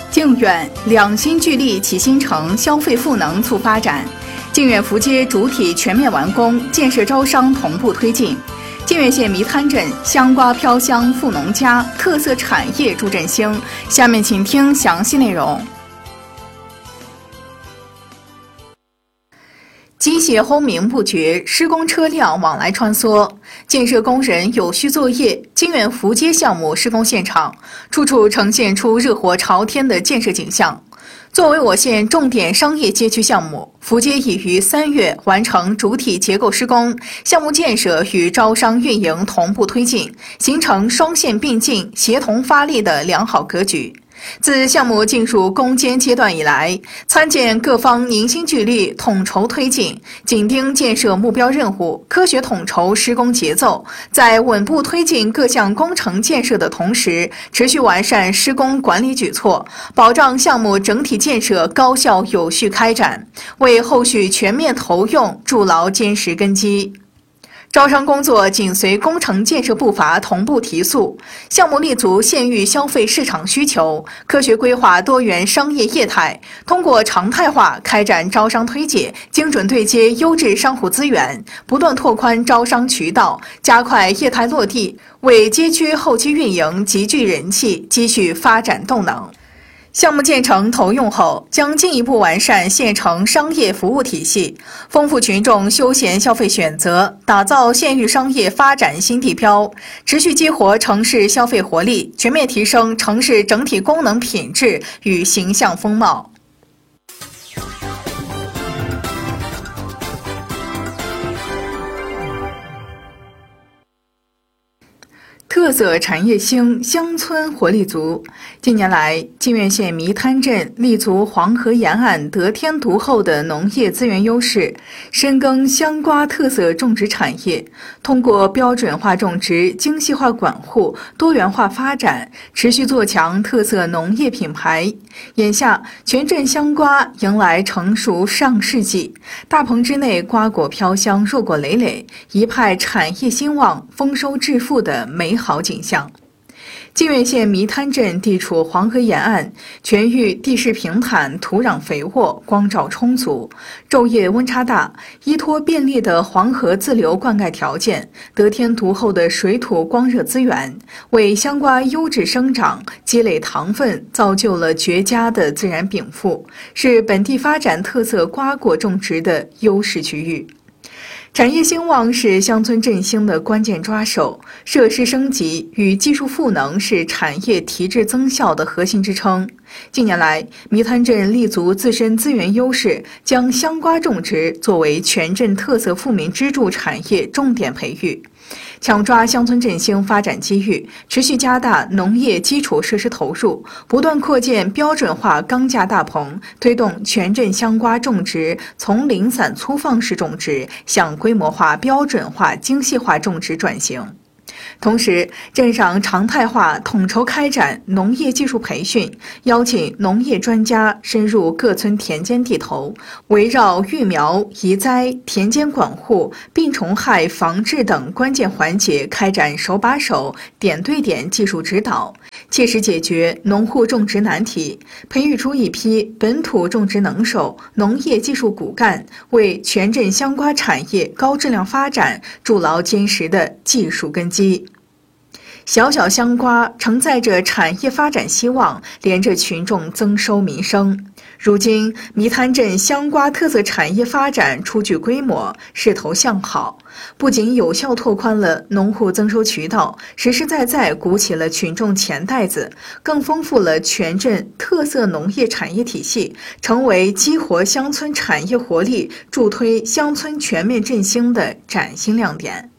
靖远两新聚力齐新城，消费赋能促发展。靖远福街主体全面完工，建设招商同步推进。靖远县迷滩镇香瓜飘香富农家，特色产业助振兴。下面请听详细内容。机械轰鸣不绝，施工车辆往来穿梭，建设工人有序作业。靖远福街项目施工现场，处处呈现出热火朝天的建设景象。作为我县重点商业街区项目，福街已于3月完成主体结构施工，项目建设与招商运营同步推进，形成双线并进、协同发力的良好格局。自项目进入攻坚阶段以来，参建各方凝心聚力，统筹推进，紧盯建设目标任务，科学统筹施工节奏，在稳步推进各项工程建设的同时，持续完善施工管理举措，保障项目整体建设高效有序开展，为后续全面投用筑牢坚实根基。招商工作紧随工程建设步伐同步提速，项目立足县域消费市场需求，科学规划多元商业业态，通过常态化开展招商推介，精准对接优质商户资源，不断拓宽招商渠道，加快业态落地，为街区后期运营集聚人气，积蓄发展动能。项目建成投用后，将进一步完善县城商业服务体系，丰富群众休闲消费选择，打造县域商业发展新地标，持续激活城市消费活力，全面提升城市整体功能品质与形象风貌。特色产业兴，乡村活力足。近年来，靖远县迷滩镇立足黄河沿岸得天独厚的农业资源优势，深耕香瓜特色种植产业，通过标准化种植、精细化管护、多元化发展，持续做强特色农业品牌。眼下，全镇香瓜迎来成熟上市季，大棚之内瓜果飘香，硕果累累，一派产业兴旺、丰收致富的美好景象。靖远县迷滩镇地处黄河沿岸，全域地势平坦，土壤肥沃，光照充足，昼夜温差大，依托便利的黄河自流灌溉条件，得天独厚的水土光热资源，为香瓜优质生长积累糖分，造就了绝佳的自然禀赋，是本地发展特色瓜果种植的优势区域。产业兴旺是乡村振兴的关键抓手，设施升级与技术赋能是产业提质增效的核心支撑。近年来，迷滩镇立足自身资源优势，将香瓜种植作为全镇特色富民支柱产业重点培育，抢抓乡村振兴发展机遇，持续加大农业基础设施投入，不断扩建标准化钢架大棚，推动全镇香瓜种植从零散粗放式种植向规模化、标准化、精细化种植转型。同时，镇上常态化统筹开展农业技术培训，邀请农业专家深入各村田间地头，围绕育苗、移栽、田间管护、病虫害防治等关键环节开展手把手、点对点技术指导，切实解决农户种植难题，培育出一批本土种植能手、农业技术骨干，为全镇香瓜产业高质量发展筑牢坚实的技术根基。小小香瓜承载着产业发展希望，连着群众增收民生。如今，迷滩镇香瓜特色产业发展初具规模，势头向好，不仅有效拓宽了农户增收渠道，实实在在鼓起了群众钱袋子，更丰富了全镇特色农业产业体系，成为激活乡村产业活力、助推乡村全面振兴的崭新亮点。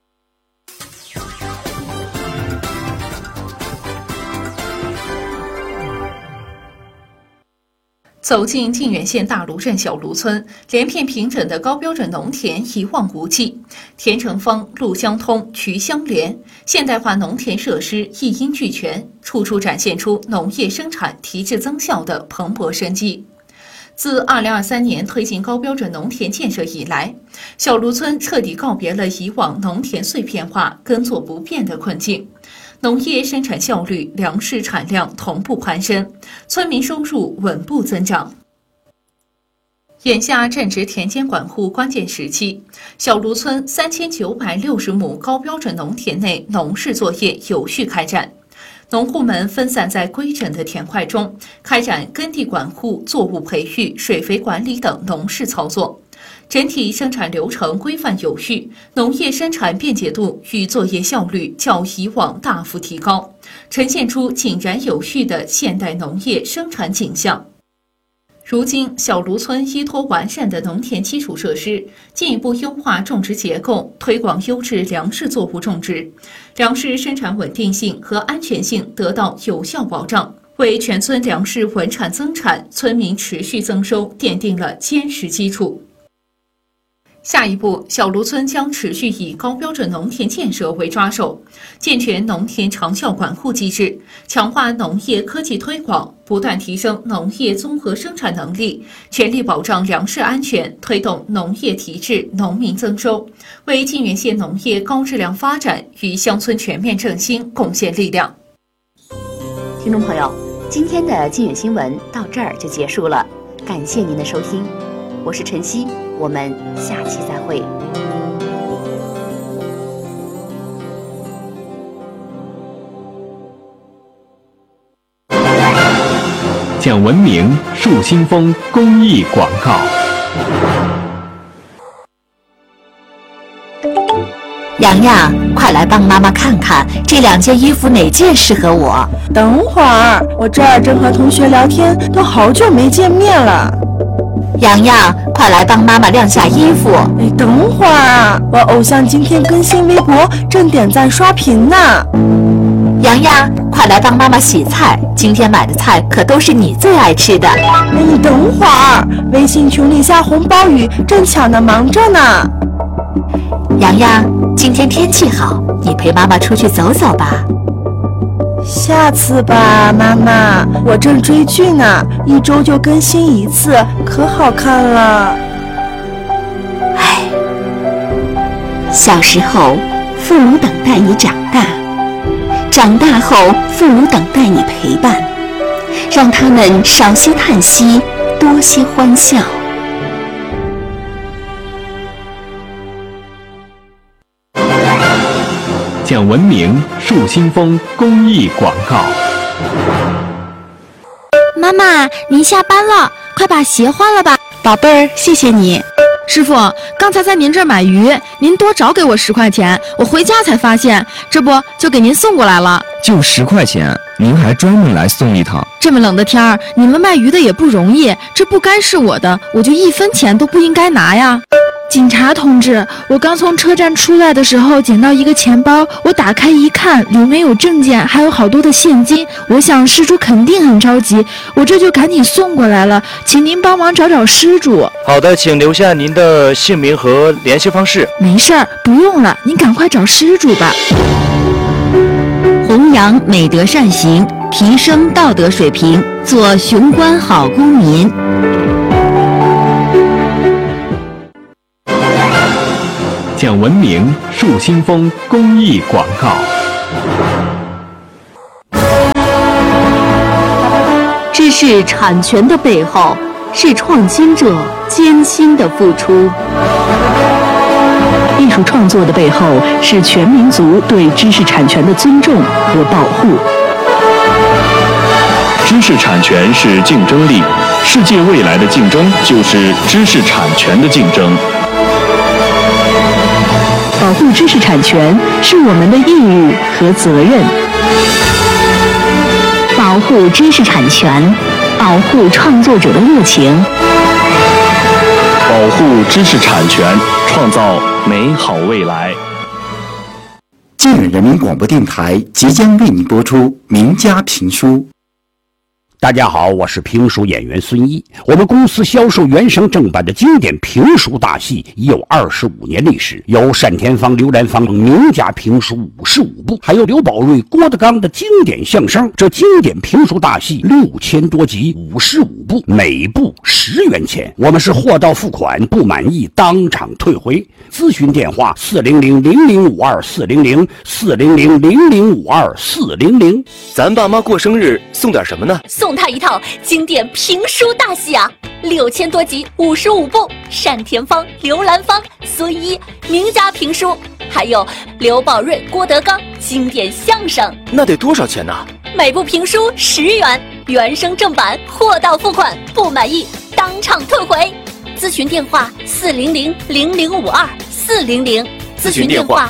走进靖远县大芦镇小芦村，连片平整的高标准农田一望无际，田成方，路相通，渠相连，现代化农田设施一应俱全，处处展现出农业生产提质增效的蓬勃生机。自2023年推进高标准农田建设以来，小芦村彻底告别了以往农田碎片化、耕作不便的困境。 农业生产效率、粮食产量同步攀升，村民收入稳步增长。眼下正值田间管护关键时期，小卢村3960亩高标准农田内农事作业有序开展。农户们分散在规整的田块中，开展耕地管护、作物培育、水肥管理等农事操作。整体生产流程规范有序，农业生产便捷度与作业效率较以往大幅提高，呈现出井然有序的现代农业生产景象。如今，小卢村依托完善的农田基础设施，进一步优化种植结构，推广优质粮食作物种植，粮食生产稳定性和安全性得到有效保障，为全村粮食稳产增产、村民持续增收奠定了坚实基础。下一步，小卢村将持续以高标准农田建设为抓手，健全农田长效管护机制，强化农业科技推广，不断提升农业综合生产能力，全力保障粮食安全，推动农业提质、农民增收，为沁源县农业高质量发展与乡村全面振兴贡献力量。 听众朋友，今天的沁源新闻到这儿就结束了，感谢您的收听，我是晨曦，我们下期再会。 讲文明树新风公益广告。 洋洋，快来帮妈妈看看这2件衣服哪件适合我。 等会儿，我这儿正和同学聊天，都好久没见面了。 洋洋，快来帮妈妈晾下衣服。 等会儿啊，我偶像今天更新微博，正点赞刷屏呢。 洋洋，快来帮妈妈洗菜，今天买的菜可都是你最爱吃的。 你等会儿，微信群里下红包雨，正抢着忙着呢。 洋洋，今天天气好，你陪妈妈出去走走吧。 下次吧，妈妈，我正追剧呢，1周就更新1次，可好看了。 唉，小时候，父母等待你长大，长大后，父母等待你陪伴，让他们少些叹息，多些欢笑。 讲文明树新风公益广告。 妈妈，您下班了，快把鞋换了吧。 宝贝儿，谢谢你。 师傅，刚才在您这儿买鱼，您多找给我10块钱，我回家才发现，这不就给您送过来了。 就10块钱，您还专门来送一趟。 这么冷的天儿，你们卖鱼的也不容易，这不该是我的，我就1分钱都不应该拿呀。 警察同志，我刚从车站出来的时候捡到一个钱包，我打开一看，里面有证件，还有好多的现金。我想失主肯定很着急，我这就赶紧送过来了，请您帮忙找找失主。 好的，请留下您的姓名和联系方式。 没事儿，不用了，您赶快找失主吧。 弘扬美德善行，提升道德水平，做雄关好公民。 讲文明树新风公益广告。 知识产权的背后，是创新者艰辛的付出。 艺术创作的背后，是全民族对知识产权的尊重和保护。 知识产权是竞争力，世界未来的竞争就是知识产权的竞争。 保护知识产权是我们的义务和责任。 保护知识产权，保护创作者的热情。 保护知识产权，创造美好未来。 沁源人民广播电台即将为您播出名家评书。 大家好，我是评书演员孙一。我们公司销售原声正版的经典评书大戏已有25年历史，有单田芳、刘兰芳名家评书55部，还有刘宝瑞、郭德纲的经典相声。这经典评书大戏6000多集，55部，每部10元钱。我们是货到付款，不满意当场退回。咨询电话400-0052-400，400-0052-400。 咱爸妈过生日送点什么呢？ 送他一套经典评书大戏啊，6000多集，55部，单田芳、刘兰芳、孙一名家评书，还有刘宝瑞、郭德纲经典相声。 那得多少钱呢？ 每部评书10元，原声正版，货到付款，不满意当场退回。咨询电话400-0052-400， 咨询电话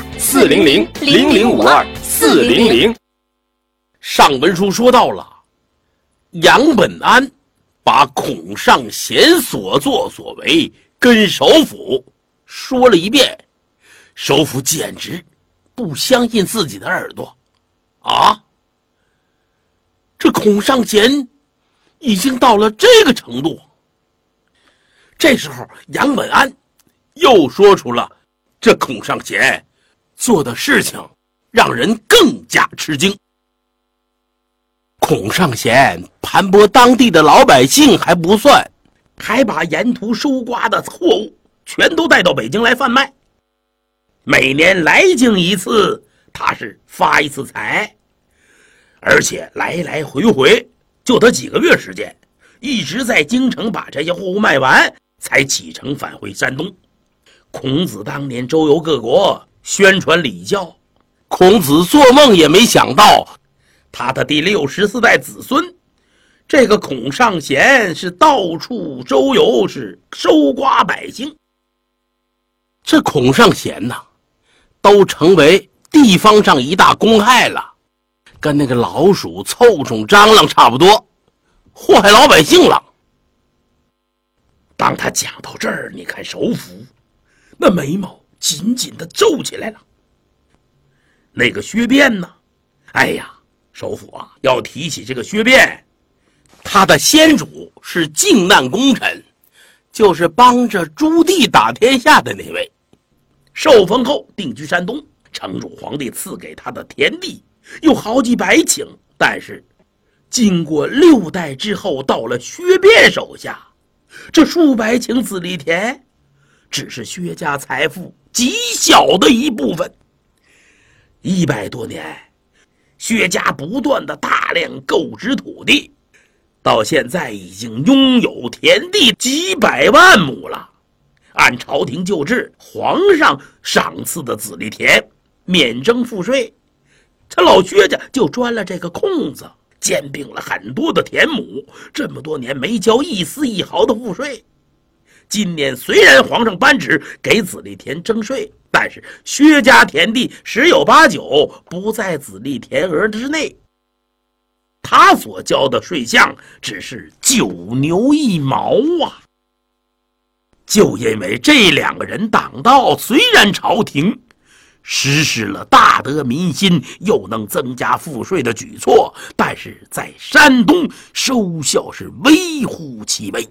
400-0052-400。 上文书说到了，杨本安把孔尚贤所作所为跟首府说了一遍，首府简直不相信自己的耳朵啊！这孔尚贤已经到了这个程度。这时候杨本安又说出了这孔尚贤做的事情让人更加吃惊。孔尚贤盘剥当地的老百姓还不算，还把沿途收刮的货物全都带到北京来贩卖。每年来京一次，他是发一次财，而且来来回回就得几个月时间，一直在京城把这些货物卖完，才启程返回山东。孔子当年周游各国，宣传礼教，孔子做梦也没想到他的第64代子孙，这个孔尚贤是到处周游，是收刮百姓。这孔尚贤呐，都成为地方上一大公害了，跟那个老鼠凑虫蟑螂差不多，祸害老百姓了。当他讲到这儿，你看首府那眉毛紧紧地皱起来了。那个薛变呢？哎呀，首府啊，要提起这个薛变，他的先主是靖难功臣，就是帮着朱棣打天下的那位。受封后定居山东，成主皇帝赐给他的田地有好几百顷，但是经过6代之后，到了薛变手下，这数百顷子力田只是薛家财富极小的一部分。100多年，薛家不断的大量购置土地，到现在已经拥有田地几百万亩了。按朝廷旧制，皇上赏赐的子力田免征赋税，这老薛家就钻了这个空子，兼并了很多的田亩，这么多年没交一丝一毫的赋税。今年虽然皇上颁旨给子力田征税，但是薛家田地10有8九不在子力田额之内，他所交的税项只是9牛1毛啊！就因为这2个人挡道，虽然朝廷实施了大得民心又能增加赋税的举措，但是在山东收效是微乎其微。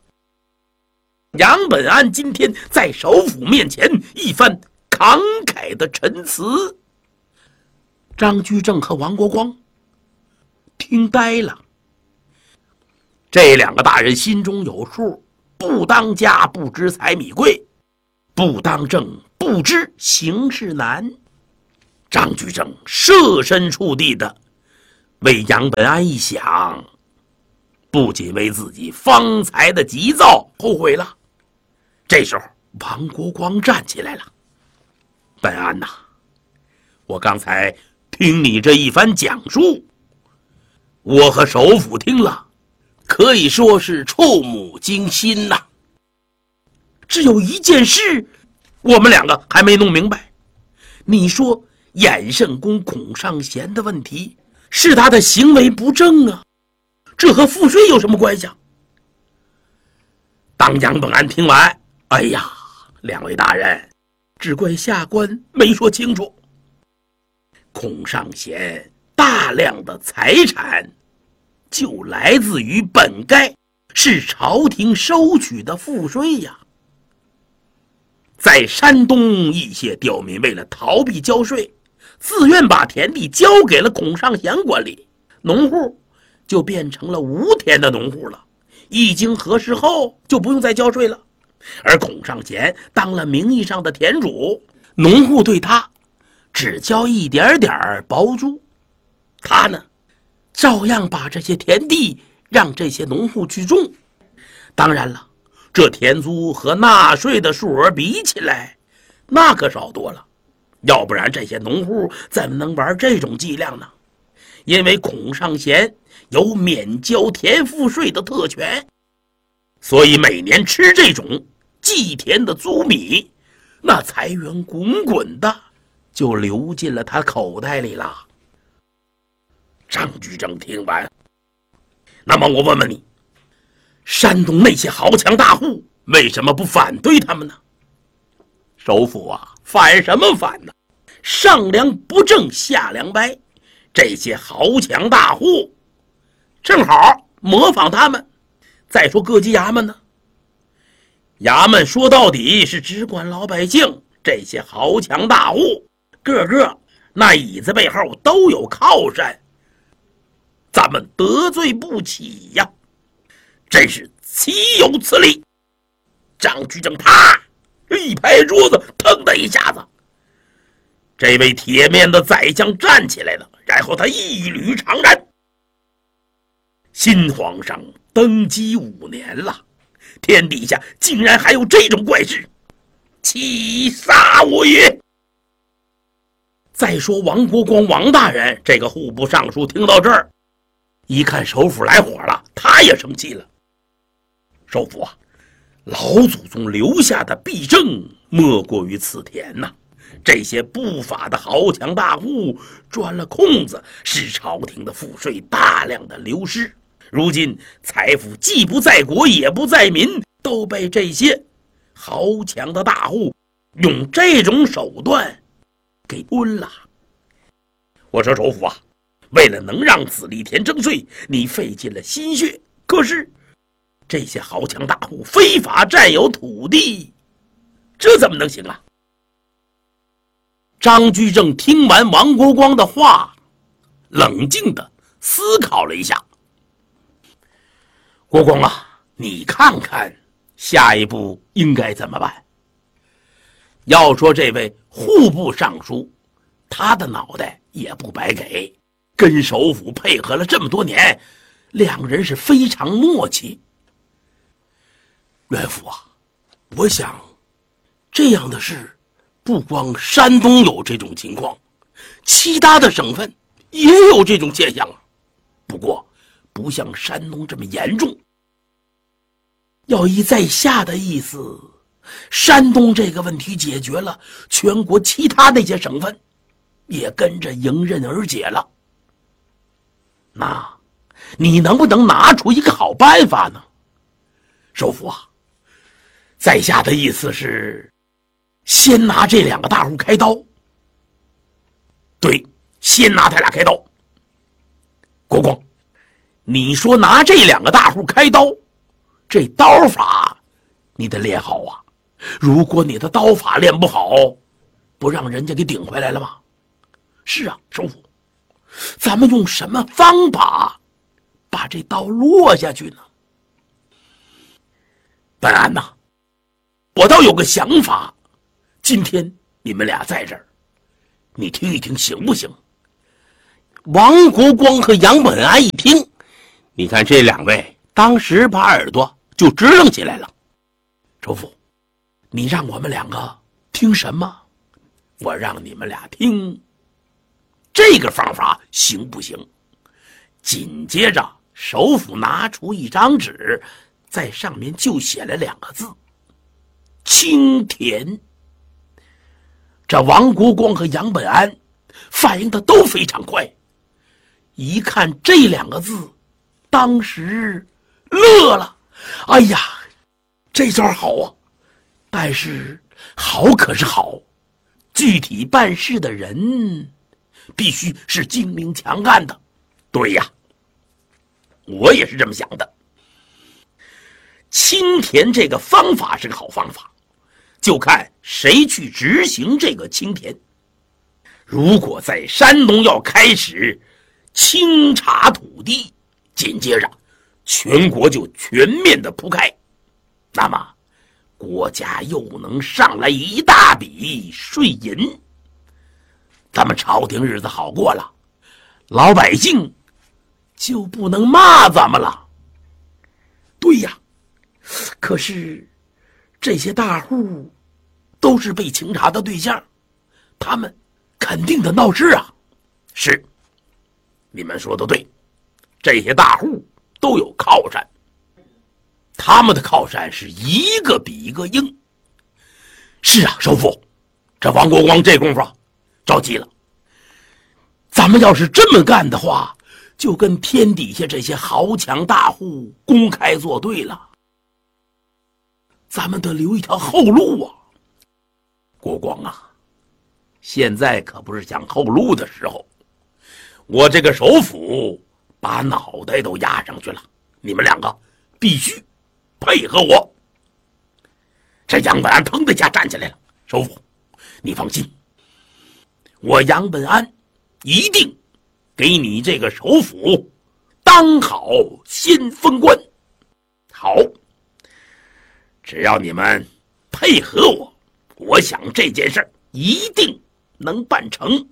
杨本安今天在首府面前一番慷慨的陈词，张居正和王国光听呆了。这2个大人心中有数，不当家不知柴米贵，不当政不知形势难。张居正设身处地的为杨本安一想，不仅为自己方才的急躁后悔了。这时候王国光站起来了：本安呐，我刚才听你这一番讲述，我和首府听了可以说是触目惊心呐。只有一件事我们2个还没弄明白，你说衍圣公孔尚贤的问题是他的行为不正啊，这和赋税有什么关系啊？当杨本安听完，哎呀，2位大人，只怪下官没说清楚。孔尚贤大量的财产就来自于本该是朝廷收取的赋税呀。在山东，一些刁民为了逃避交税，自愿把田地交给了孔尚贤管理，农户就变成了无田的农户了。一经核实后，就不用再交税了。而孔尚贤当了名义上的田主，农户对他只交一点点包租，他呢，照样把这些田地让这些农户去种。当然了，这田租和纳税的数额比起来，那可少多了。要不然这些农户怎么能玩这种伎俩呢？因为孔尚贤有免交田赋税的特权，所以每年吃这种祭田的租米，那财源滚滚的就流进了他口袋里了。张居正听完，那么我问问你，山东那些豪强大户为什么不反对他们呢？首府啊，反什么反呢？上梁不正下梁歪，这些豪强大户正好模仿他们。再说各级衙门呢，衙门说到底是只管老百姓，这些豪强大户个个那椅子背后都有靠山，咱们得罪不起呀，真是岂有此理！张居正啪一拍桌子，腾的一下子，这位铁面的宰相站起来了，然后他一捋长髯。新皇上登基5年了，天底下竟然还有这种怪事，气杀我也！再说王国光王大人，这个户部尚书听到这儿，一看首府来火了，他也生气了。首府啊，老祖宗留下的弊政莫过于此田呐。这些不法的豪强大户钻了空子，使朝廷的赋税大量的流失。如今财富既不在国也不在民，都被这些豪强的大户用这种手段给吞了。我说首府啊，为了能让子立田征税，你费尽了心血，可是这些豪强大户非法占有土地，这怎么能行啊？张居正听完王国光的话，冷静地思考了一下。国光啊，你看看下一步应该怎么办？要说这位户部尚书，他的脑袋也不白给，跟首府配合了这么多年，两人是非常默契。元辅啊，我想这样的事不光山东有这种情况，其他的省份也有这种现象啊。不过不像山东这么严重。要依在下的意思，山东这个问题解决了，全国其他那些省份也跟着迎刃而解了。那你能不能拿出一个好办法呢？首府啊，在下的意思是先拿这两个大户开刀。对，先拿他俩开刀。国光，你说拿这两个大户开刀，这刀法你得练好啊。如果你的刀法练不好，不让人家给顶回来了吗？是啊，首府，咱们用什么方法把这刀落下去呢？本案呐，我倒有个想法，今天你们俩在这儿，你听一听行不行？王国光和杨本安一听，你看这两位当时把耳朵就支棱起来了。首府，你让我们两个听什么？我让你们俩听这个方法行不行？紧接着首府拿出一张纸，在上面就写了两个字：青田。这王国光和杨本安反应的都非常快，一看这两个字，当时乐了。哎呀，这招好啊！但是好可是好，具体办事的人必须是精明强干的。对呀， 我也是这么想的。清田这个方法是个好方法，就看谁去执行这个清田。如果在山东要开始清查土地，紧接着全国就全面的铺开，那么国家又能上来一大笔税银，咱们朝廷日子好过了，老百姓就不能骂咱们了。对呀，可是这些大户都是被清查的对象，他们肯定得闹事啊。是，你们说的对，这些大户都有靠山，他们的靠山是一个比一个硬。是啊，首府，这王国光这功夫着急了。咱们要是这么干的话，就跟天底下这些豪强大户公开作对了。咱们得留一条后路啊。国光啊，现在可不是讲后路的时候，我这个首府把脑袋都压上去了，你们两个必须配合我。这杨本安腾的一下站起来了，首府，你放心，我杨本安一定给你这个首府当好先锋官。好，只要你们配合我，我想这件事一定能办成。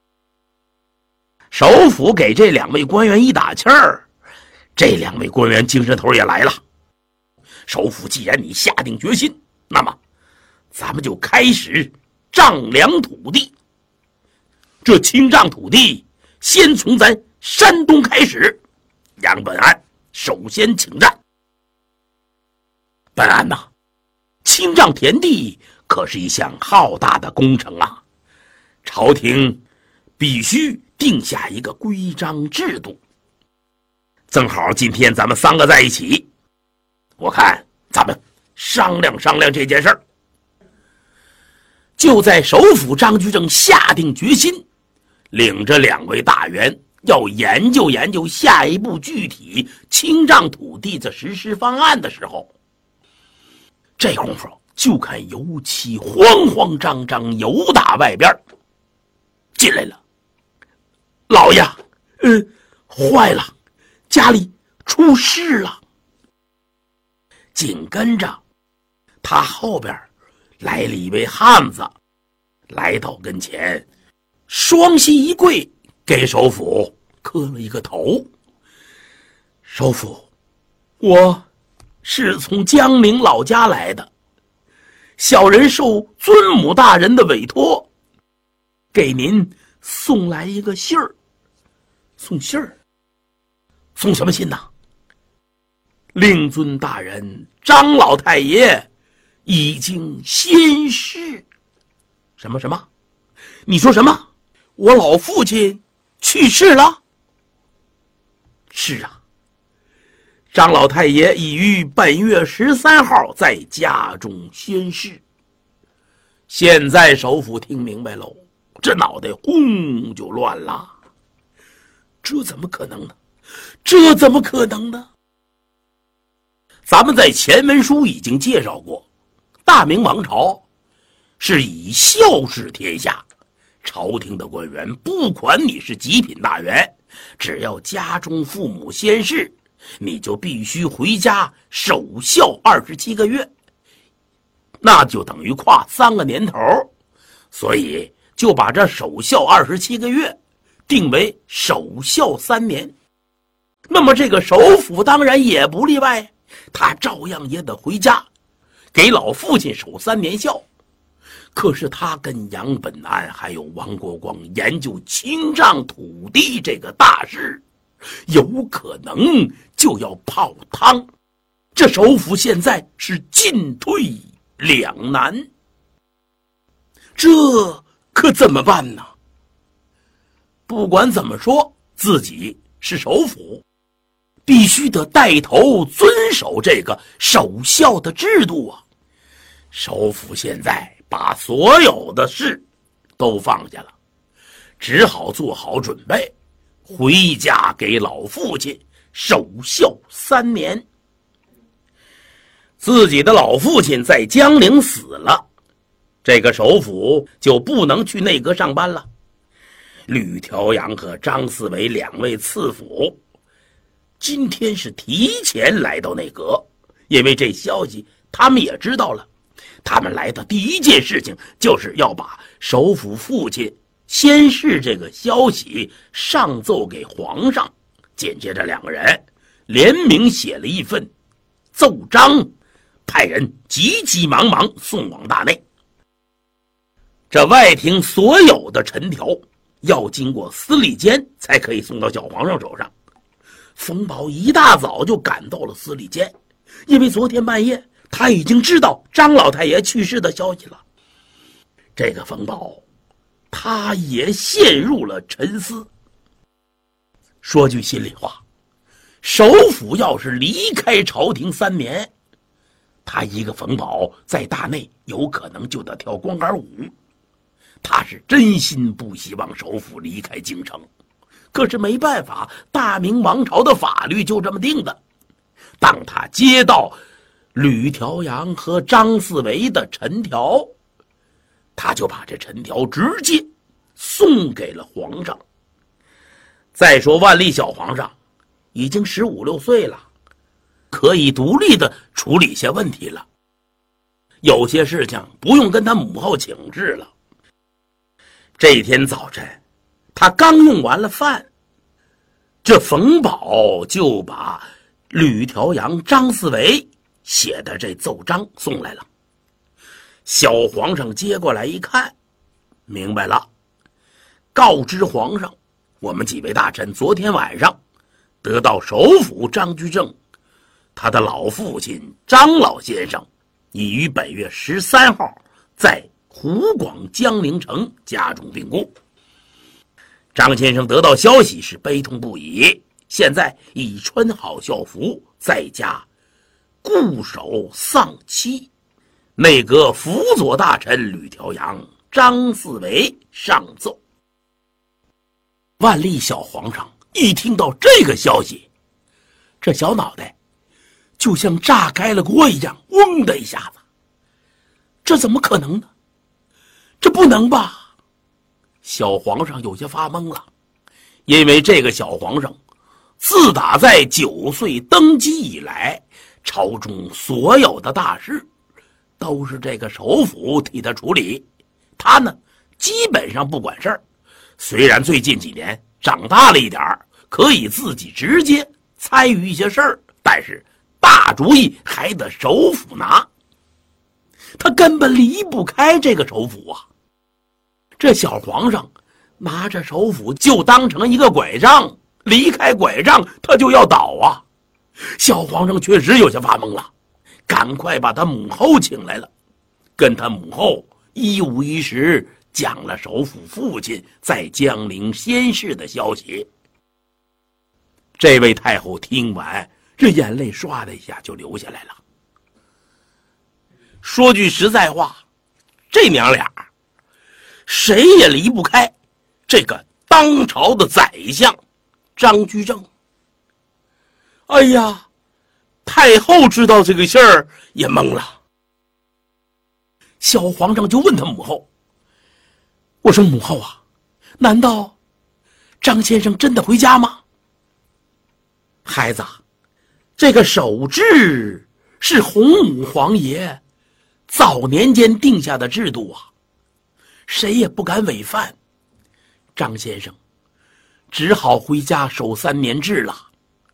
首府给这两位官员一打气儿，这两位官员精神头也来了。首府，既然你下定决心，那么咱们就开始丈量土地。这清丈土地先从咱山东开始，杨本安首先请战。本安呐，清丈田地可是一项浩大的工程啊，朝廷必须定下一个规章制度。正好今天咱们三个在一起，我看咱们商量商量这件事儿。就在首府张居正下定决心领着两位大员要研究研究下一步具体清丈土地的实施方案的时候，这功夫就看油漆慌慌张张由打外边进来了。老爷，坏了，家里出事了。紧跟着他后边来了一位汉子，来到跟前，双膝一跪，给首府磕了一个头。首府，我是从江宁老家来的，小人受尊母大人的委托，给您送来一个信儿。送信儿？送什么信呢？令尊大人张老太爷已经仙逝。什么？你说什么？我老父亲去世了？是啊，张老太爷已于本月13号在家中仙逝。现在首府听明白喽，这脑袋轰就乱了。这怎么可能呢？这怎么可能呢？咱们在前文书已经介绍过，大明王朝是以孝治天下，朝廷的官员不管你是几品大员，只要家中父母仙逝，你就必须回家守孝27个月，那就等于跨3个年头，所以就把这守孝27个月定为守孝3年。那么这个首府当然也不例外，他照样也得回家给老父亲守3年孝。可是他跟杨本安还有王国光研究清丈土地这个大事，有可能就要泡汤。这首府现在是进退两难，这可怎么办呢？不管怎么说，自己是首府，必须得带头遵守这个守孝的制度啊。首府现在把所有的事都放下了，只好做好准备，回家给老父亲守孝3年。自己的老父亲在江陵死了，这个首辅就不能去内阁上班了。吕调阳和张四维2位次辅今天是提前来到内阁，因为这消息他们也知道了。他们来的第一件事情就是要把首辅父亲仙逝这个消息上奏给皇上。紧接着2个人联名写了一份奏章，派人急急忙忙送往大内。这外廷所有的陈条要经过司礼监才可以送到小皇上手上。冯保一大早就赶到了司礼监，因为昨天半夜他已经知道张老太爷去世的消息了。这个冯保他也陷入了沉思。说句心里话，首辅要是离开朝廷3年，他一个冯保在大内有可能就得跳光杆舞。他是真心不希望首辅离开京城，可是没办法，大明王朝的法律就这么定的。当他接到吕调阳和张四维的陈条，他就把这陈条直接送给了皇上。再说万历小皇上已经15、16岁了，可以独立的处理些问题了，有些事情不用跟他母后请示了。这天早晨他刚用完了饭，这冯保就把吕调阳、张四维写的这奏章送来了。小皇上接过来一看，明白了，告知皇上，我们几位大臣昨天晚上得到首辅张居正他的老父亲张老先生已于本月13号在湖广江陵城家中病故。张先生得到消息是悲痛不已，现在已穿好校服，在家固守丧期。内阁辅佐大臣吕调阳、张四维上奏。万历小皇上一听到这个消息，这小脑袋就像炸开了锅一样，嗡的一下子。这怎么可能呢？这不能吧？小皇上有些发懵了，因为这个小皇上自打在9岁登基以来，朝中所有的大事都是这个首辅替他处理，他呢基本上不管事儿。虽然最近几年长大了一点，可以自己直接参与一些事儿，但是大主意还得首辅拿。他根本离不开这个首辅啊！这小皇上拿着首辅就当成一个拐杖，离开拐杖他就要倒啊！小皇上确实有些发懵了，赶快把他母后请来了，跟他母后一五一十讲了首辅父亲在江陵仙逝的消息。这位太后听完，这眼泪唰的一下就流下来了。说句实在话，这娘俩谁也离不开这个当朝的宰相张居正。哎呀，太后知道这个信儿也懵了。小皇上就问他母后，我说母后啊，难道张先生真的回家吗？孩子，这个守制是洪武皇爷早年间定下的制度啊，谁也不敢违反。张先生只好回家守3年制了。